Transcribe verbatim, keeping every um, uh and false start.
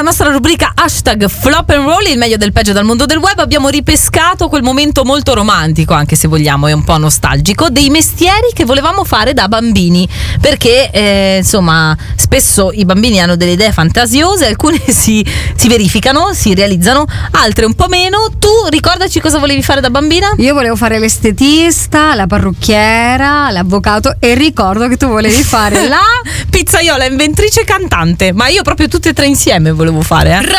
nella nostra rubrica hashtag Flop and Roll, il meglio del peggio dal mondo del web, abbiamo ripescato quel momento molto romantico, anche se vogliamo è un po' nostalgico, dei mestieri che volevamo fare da bambini, perché eh, insomma spesso i bambini hanno delle idee fantasiose, alcune si, si verificano, si realizzano, altre un po' meno. Tu ricordaci cosa volevi fare da bambina? Io volevo fare l'estetista, la parrucchiera, l'avvocato, e ricordo che tu volevi fare la pizzaiola, inventrice, cantante, ma io proprio tutte e tre insieme volevo fare, eh.